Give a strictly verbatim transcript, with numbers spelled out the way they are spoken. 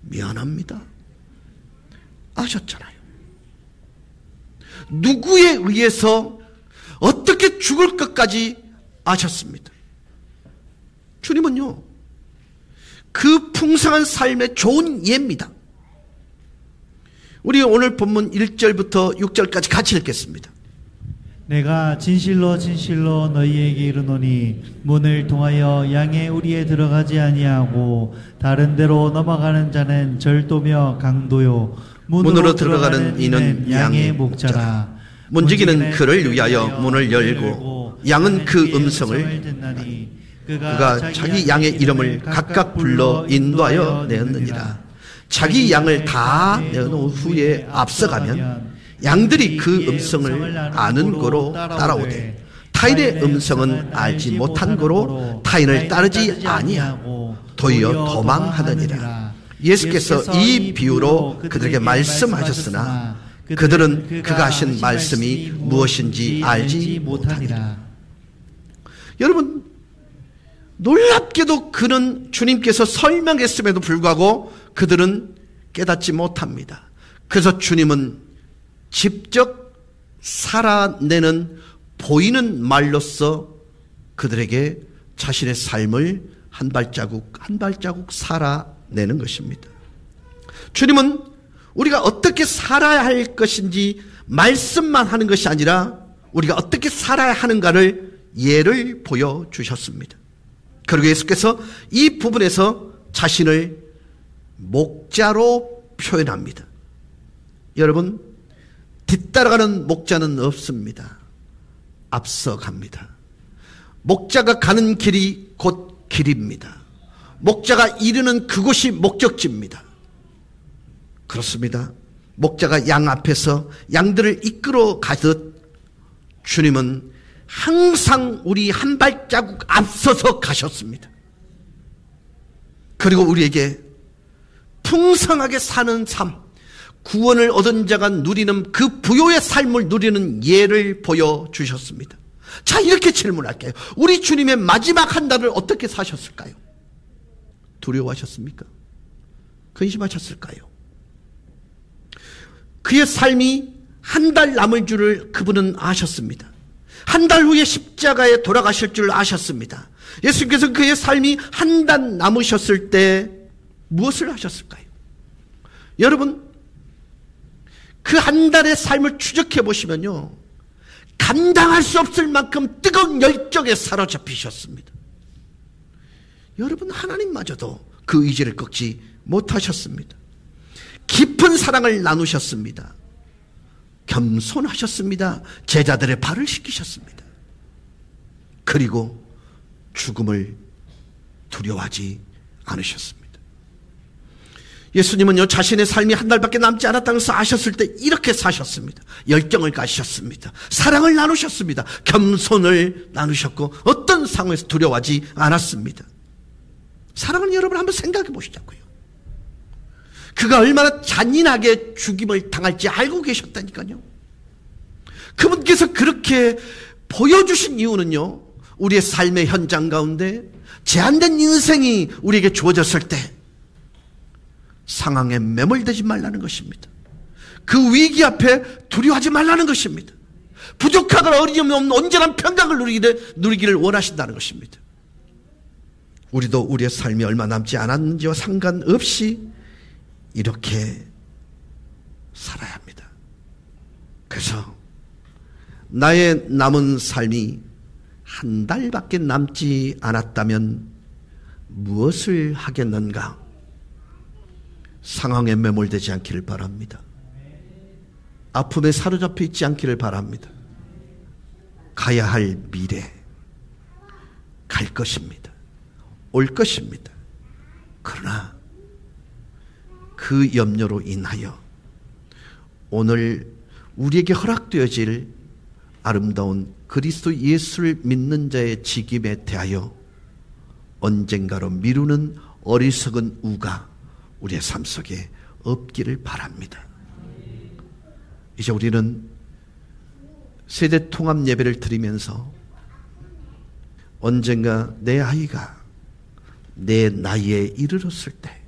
미안합니다. 아셨잖아요. 누구에 의해서 어떻게 죽을 것까지 아셨습니다. 주님은요, 그 풍성한 삶의 좋은 예입니다. 우리 오늘 본문 일 절부터 육 절까지 같이 읽겠습니다. 내가 진실로 진실로 너희에게 이르노니 문을 통하여 양의 우리에 들어가지 아니하고 다른 데로 넘어가는 자는 절도며 강도요 문으로, 문으로 들어가는 이는 양의 목자라. 문지기는 그를 위하여 문을 열고 양은 그 음성을 듣나니 그가 자기 양의 이름을 각각 불러 인도하여 내었느니라. 자기 양을 다 내어놓은 후에 앞서가면 양들이 그 음성을 아는 고로 따라오되 타인의 음성은 알지 못한 고로 타인을 따르지 아니하고 도리어 도망하느니라. 예수께서 이 비유로 그들에게 말씀하셨으나 그들은 그가 하신 말씀이 무엇인지 알지 못하니라. 여러분, 놀랍게도 그는 주님께서 설명했음에도 불구하고 그들은 깨닫지 못합니다. 그래서 주님은 직접 살아내는 보이는 말로써 그들에게 자신의 삶을 한 발자국 한 발자국 살아내는 것입니다. 주님은 우리가 어떻게 살아야 할 것인지 말씀만 하는 것이 아니라 우리가 어떻게 살아야 하는가를 예를 보여주셨습니다. 그리고 예수께서 이 부분에서 자신을 목자로 표현합니다. 여러분, 뒤따라가는 목자는 없습니다. 앞서갑니다. 목자가 가는 길이 곧 길입니다. 목자가 이르는 그곳이 목적지입니다. 그렇습니다. 목자가 양 앞에서 양들을 이끌어 가듯 주님은 항상 우리 한 발자국 앞서서 가셨습니다. 그리고 우리에게 풍성하게 사는 삶, 구원을 얻은 자가 누리는 그 부요의 삶을 누리는 예를 보여주셨습니다. 자, 이렇게 질문할게요. 우리 주님의 마지막 한 달을 어떻게 사셨을까요? 두려워하셨습니까? 근심하셨을까요? 그의 삶이 한 달 남을 줄을 그분은 아셨습니다. 한 달 후에 십자가에 돌아가실 줄 아셨습니다. 예수님께서 그의 삶이 한 달 남으셨을 때 무엇을 하셨을까요? 여러분, 그 한 달의 삶을 추적해 보시면요, 감당할 수 없을 만큼 뜨거운 열정에 사로잡히셨습니다. 여러분, 하나님마저도 그 의지를 꺾지 못하셨습니다. 깊은 사랑을 나누셨습니다. 겸손하셨습니다. 제자들의 발을 씻기셨습니다. 그리고 죽음을 두려워하지 않으셨습니다. 예수님은요, 자신의 삶이 한 달밖에 남지 않았다는 것을 아셨을 때 이렇게 사셨습니다. 열정을 가지셨습니다. 사랑을 나누셨습니다. 겸손을 나누셨고 어떤 상황에서 두려워하지 않았습니다. 사랑하는 여러분, 한번 생각해 보시자고요. 그가 얼마나 잔인하게 죽임을 당할지 알고 계셨다니까요. 그분께서 그렇게 보여주신 이유는요, 우리의 삶의 현장 가운데 제한된 인생이 우리에게 주어졌을 때 상황에 매몰되지 말라는 것입니다. 그 위기 앞에 두려워하지 말라는 것입니다. 부족하거나 어려움이 없는 온전한 평강을 누리기를, 누리기를 원하신다는 것입니다. 우리도 우리의 삶이 얼마 남지 않았는지와 상관없이 이렇게 살아야 합니다. 그래서 나의 남은 삶이 한 달밖에 남지 않았다면 무엇을 하겠는가? 상황에 매몰되지 않기를 바랍니다. 아픔에 사로잡혀 있지 않기를 바랍니다. 가야 할 미래, 갈 것입니다. 올 것입니다. 그러나 그 염려로 인하여 오늘 우리에게 허락되어질 아름다운 그리스도 예수를 믿는 자의 직임에 대하여 언젠가로 미루는 어리석은 우가 우리의 삶 속에 없기를 바랍니다. 이제 우리는 세대 통합 예배를 드리면서 언젠가 내 아이가 내 나이에 이르렀을 때